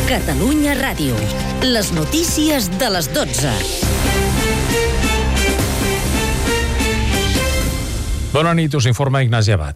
Catalunya Ràdio. Les notícies de les 12. Bona nit, us informa Ignasi Abad.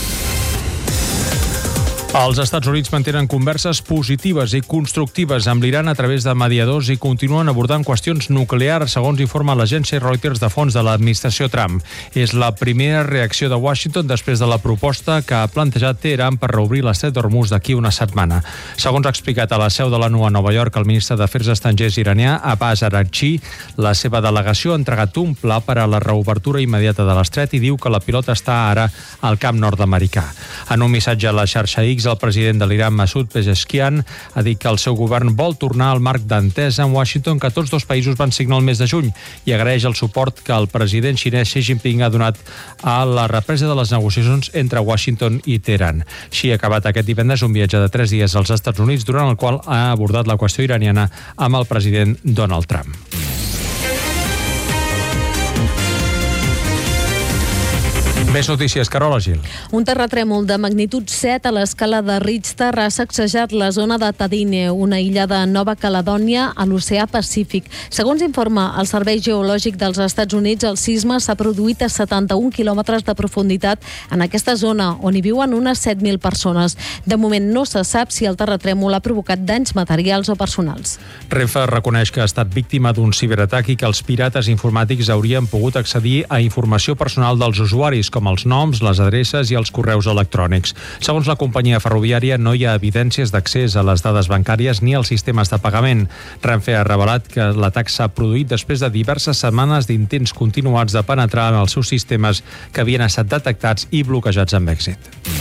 Els Estats Units mantenen converses positives i constructives amb l'Iran a través de mediadors i continuen abordant qüestions nuclears, segons informa l'agència Reuters de fons de l'administració Trump. És la primera reacció de Washington després de la proposta que ha plantejat Teheran per reobrir l'estret d'Hormuz d'aquí una setmana. Segons ha explicat a la seu de l'ONU a Nova York el ministre d'Afers Estrangers iranià, Abbas Araghchi, la seva delegació ha entregat un pla per a la reobertura immediata de l'estret i diu que la pilota està ara al camp nord-americà. En un missatge a la xarxa X, el president de l'Iran, Masoud Pezeshkian, ha dit que el seu govern vol tornar al marc d'entesa amb Washington que tots dos països van signar el mes de juny i agraeix el suport que el president xinès Xi Jinping ha donat a la represa de les negociacions entre Washington i Teheran. Xi ha acabat aquest divendres un viatge de 3 dies als Estats Units, durant el qual ha abordat la qüestió iraniana amb el president Donald Trump. Més notícies, Carola Gil. Un terratrèmol de magnitud 7 a l'escala de Richter ha sacsejat la zona de Tadine, una illa de Nova Caledònia a l'oceà Pacífic. Segons informa el Servei Geològic dels Estats Units, el sisme s'ha produït a 71 quilòmetres de profunditat en aquesta zona, on hi viuen unes 7.000 persones. De moment no se sap si el terratrèmol ha provocat danys materials o personals. Renfe reconeix que ha estat víctima d'un ciberatac i que els pirates informàtics haurien pogut accedir a informació personal dels usuaris, com els noms, les adreces i els correus electrònics. Segons la companyia ferroviària, no hi ha evidències d'accés a les dades bancàries ni als sistemes de pagament. Renfe ha revelat que l'atac s'ha produït després de diverses setmanes d'intents continuats de penetrar en els seus sistemes que havien estat detectats i bloquejats amb èxit.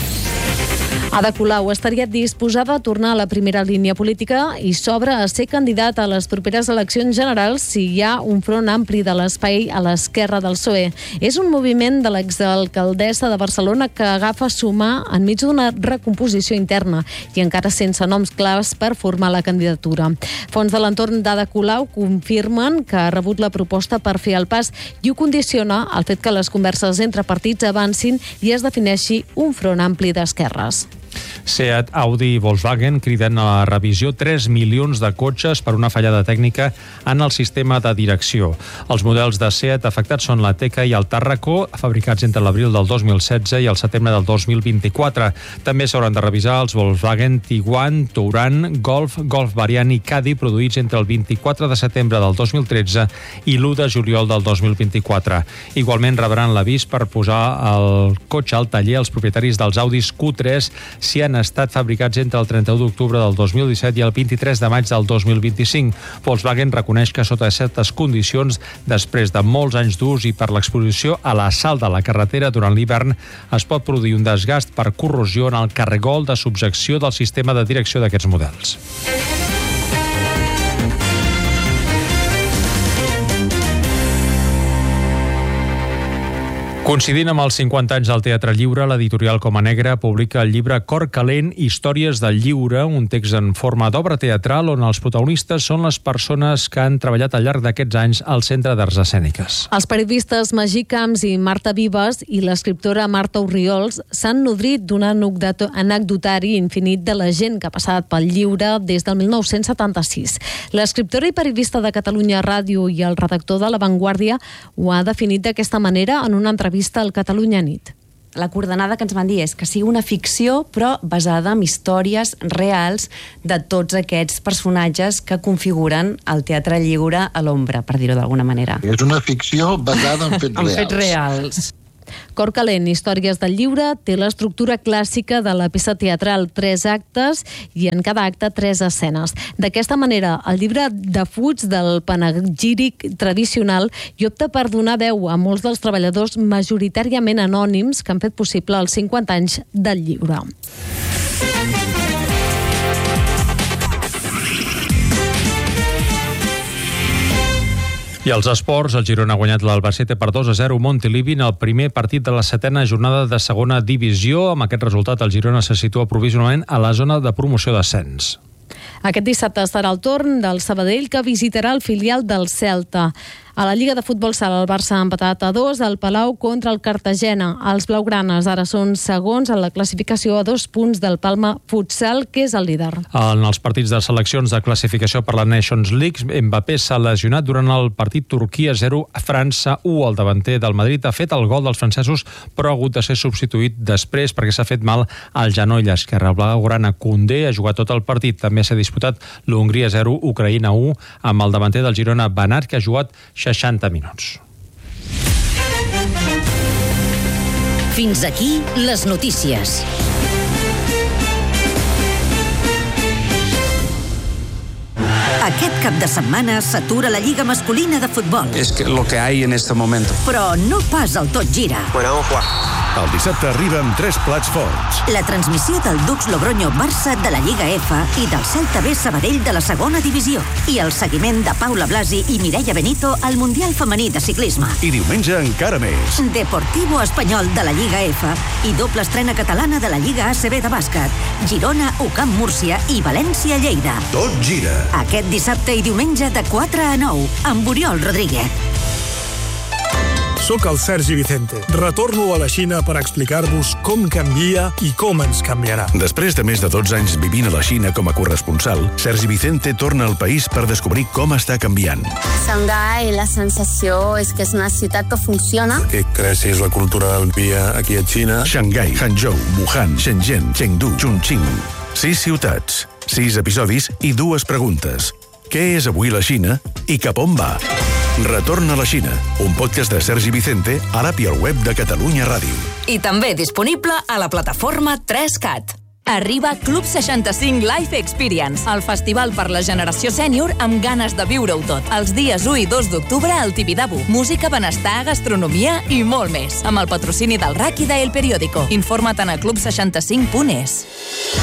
Ada Colau estaria disposada a tornar a la primera línia política i s'obre a ser candidat a les properes eleccions generals si hi ha un front ampli de l'espai a l'esquerra del PSOE. És un moviment de l'exalcaldessa de Barcelona que agafa sumar enmig d'una recomposició interna i encara sense noms clars per formar la candidatura. Fons de l'entorn d'Ada Colau confirmen que ha rebut la proposta per fer el pas i ho condiciona el fet que les converses entre partits avancin i es defineixi un front ampli d'esquerres. Seat, Audi i Volkswagen criden a la revisió 3 milions de cotxes per una fallada tècnica en el sistema de direcció. Els models de Seat afectats són la Teca i el Tarraco, fabricats entre l'abril del 2016 i el setembre del 2024. També s'hauran de revisar els Volkswagen Tiguan, Touran, Golf Variant i Caddy, produïts entre el 24 de setembre del 2013 i l'1 de juliol del 2024. Igualment rebran l'avís per posar el cotxe al taller els propietaris dels Audis Q3 si han estat fabricats entre el 31 d'octubre del 2017 i el 23 de maig del 2025. Volkswagen reconeix que sota certes condicions, després de molts anys d'ús i per l'exposició a la sal de la carretera durant l'hivern, es pot produir un desgast per corrosió en el carregol de subjecció del sistema de direcció d'aquests models. Coincidint amb els 50 anys del Teatre Lliure, l'editorial Coma Negra publica el llibre Cor calent, històries del lliure, un text en forma d'obra teatral on els protagonistes són les persones que han treballat al llarg d'aquests anys al Centre d'Arts Escèniques. Els periodistes Magí Camps i Marta Vives i l'escriptora Marta Orriols s'han nodrit d'un anecdotari infinit de la gent que ha passat pel lliure des del 1976. L'escriptora i periodista de Catalunya Ràdio i el redactor de La Vanguardia ho ha definit d'aquesta manera en una entrevista al Catalunya Nit. La coordenada que ens van dir és que sigui una ficció, però basada en històries reals de tots aquests personatges que configuren el Teatre Lliure a l'ombra, per dir-ho d'alguna manera. És una ficció basada en fets reals. En fets reals. Cor calent, històries del lliure, té l'estructura clàssica de la peça teatral, 3 actes i en cada acte 3 escenes. D'aquesta manera, el llibre defuig del panegíric tradicional i opta per donar veu a molts dels treballadors majoritàriament anònims que han fet possible els 50 anys del lliure. I als esports, el Girona ha guanyat l'Albacete per 2-0 Montilivi en el primer partit de la 7ª jornada de segona divisió. Amb aquest resultat, el Girona se situa provisionalment a la zona de promoció d'ascens. Aquest dissabte serà el torn del Sabadell, que visitarà el filial del Celta. A la Lliga de Futbol Sala, el Barça ha empatat a 2 al Palau contra el Cartagena. Els blaugranes ara són segons en la classificació a 2 punts del Palma Futsal, que és el líder. En els partits de seleccions de classificació per la Nations League, Mbappé s'ha lesionat durant el partit Turquia 0, França 1. El davanter del Madrid ha fet el gol dels francesos, però ha hagut de ser substituït després perquè s'ha fet mal al genoll esquerre. El blaugrana Koundé ha jugat tot el partit. També s'ha disputat l'Hongria 0, Ucraïna 1, amb el davanter del Girona, Bernat, que ha jugat 60 minuts. Fins aquí les notícies. Aquest cap de setmana s'atura la Lliga masculina de futbol. Es que lo que hay en este momento. Però no pas el tot gira. Bueno, Juan. El dissabte arriba amb 3 plats forts. La transmissió del Dux Logroño-Barça de la Lliga F i del Celta B Sabadell de la segona divisió. I el seguiment de Paula Blasi i Mireia Benito al Mundial Femení de Ciclisme. I diumenge encara més. Deportivo Espanyol de la Lliga F i doble estrena catalana de la Lliga ACB de bàsquet. Girona, UCAM Múrcia i València Lleida. Tot gira. Aquest dissabte i diumenge de 4 a 9 amb Oriol Rodríguez. Soc el Sergi Vicente. Retorno a la Xina per explicar-vos com canvia i com ens canviarà. Després de més de 12 anys vivint a la Xina com a corresponsal, Sergi Vicente torna al país per descobrir com està canviant. Xangai, la sensació és que és una ciutat que funciona. Que creixis la cultura del dia aquí a Xina. Xangai, Hangzhou, Wuhan, Shenzhen, Chengdu, Chongqing. 6 ciutats, 6 episodis i 2 preguntes. Què és avui la Xina i cap on va? Retorn a la Xina, un podcast de Sergi Vicente a l'app i al web de Catalunya Ràdio. I també disponible a la plataforma 3CAT. Arriba Club 65 Life Experience, el festival per la generació sènior amb ganes de viure-ho tot. Els dies 1 i 2 d'octubre al Tibidabo. Música, benestar, gastronomia i molt més. Amb el patrocini del RAC i de El Periódico. Informa't a club65.es.